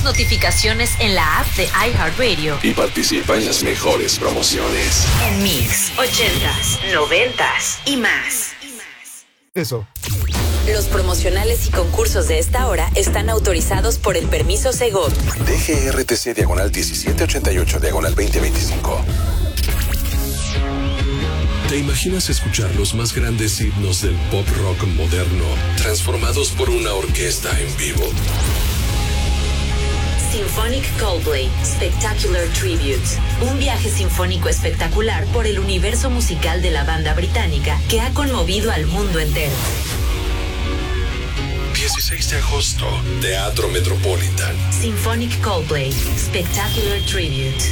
tus notificaciones en la app de iHeartRadio y participa en las mejores promociones. En Mix, 80s, 90s y más. Eso. Los promocionales y concursos de esta hora están autorizados por el permiso Segov. DGRTC /1788/2025. ¿Te imaginas escuchar los más grandes himnos del pop rock moderno transformados por una orquesta en vivo? Symphonic Coldplay Spectacular Tribute. Un viaje sinfónico espectacular por el universo musical de la banda británica que ha conmovido al mundo entero. 16 de agosto, Teatro Metropolitan. Symphonic Coldplay Spectacular Tribute.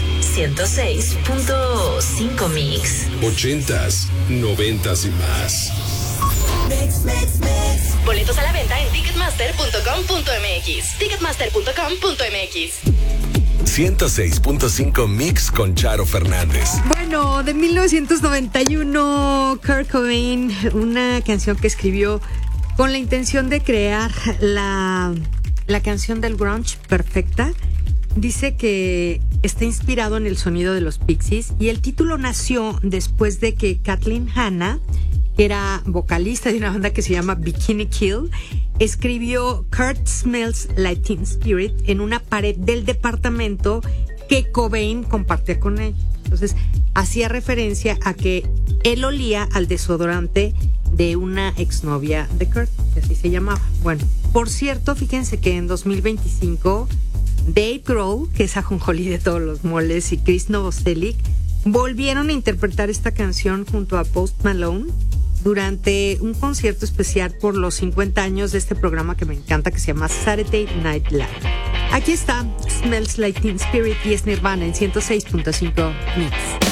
106.5 Mix. 80s, 90s y más. Boletos a la venta en ticketmaster.com.mx. Ticketmaster.com.mx. 106.5 Mix con Charo Fernández. Bueno, de 1991, Kurt Cobain, una canción que escribió con la intención de crear la canción del grunge perfecta. Dice que está inspirado en el sonido de los Pixies y el título nació después de que Kathleen Hanna, que era vocalista de una banda que se llama Bikini Kill, escribió Kurt Smells Like Teen Spirit en una pared del departamento que Cobain compartía con ella. Entonces, hacía referencia a que él olía al desodorante de una exnovia de Kurt, que así se llamaba. Bueno, por cierto, fíjense que en 2025 Dave Grohl, que es ajonjolí de todos los moles, y Chris Novoselic volvieron a interpretar esta canción junto a Post Malone durante un concierto especial por los 50 años de este programa que me encanta, que se llama Saturday Night Live. Aquí está Smells Like Teen Spirit y es Nirvana en 106.5 Mix.